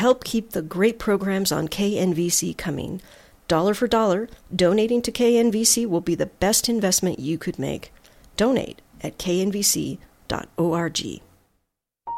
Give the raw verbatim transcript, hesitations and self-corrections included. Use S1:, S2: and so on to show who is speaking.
S1: help keep the great programs on K N V C coming. Dollar for dollar, donating to K N V C will be the best investment you could make. Donate at k n v c dot org.